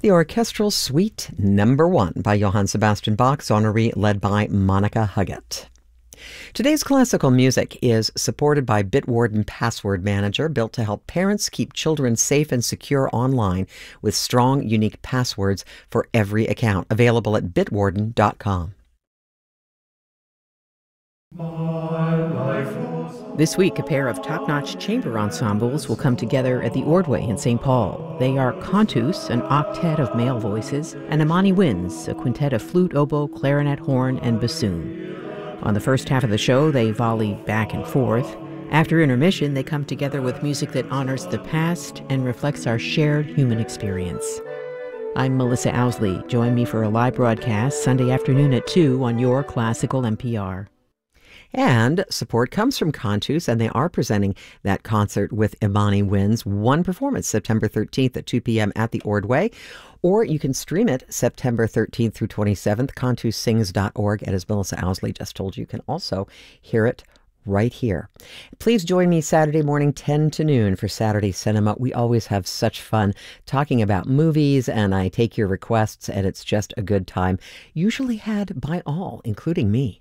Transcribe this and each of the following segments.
The Orchestral Suite Number 1 by Johann Sebastian Bach, Sonnerie led by Monica Huggett. Today's classical music is supported by Bitwarden Password Manager, built to help parents keep children safe and secure online with strong, unique passwords for every account. Available at bitwarden.com. This week, a pair of top-notch chamber ensembles will come together at the Ordway in St. Paul. They are Cantus, an octet of male voices, and Imani Winds, a quintet of flute, oboe, clarinet, horn, and bassoon. On the first half of the show, they volley back and forth. After intermission, they come together with music that honors the past and reflects our shared human experience. I'm Melissa Owsley. Join me for a live broadcast Sunday afternoon at 2 on your Classical NPR. And support comes from Cantus, and they are presenting that concert with Imani Winds. One performance, September 13th at 2 p.m. at the Ordway. Or you can stream it September 13th through 27th, cantussings.org. And as Melissa Owsley just told you, you can also hear it right here. Please join me Saturday morning, 10 to noon for Saturday Cinema. We always have such fun talking about movies, and I take your requests, and it's just a good time, usually had by all, including me.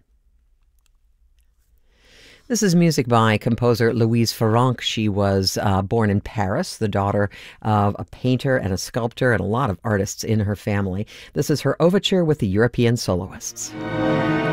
This is music by composer Louise Farrenc. She was born in Paris, the daughter of a painter and a sculptor and a lot of artists in her family. This is her overture with the European Soloists.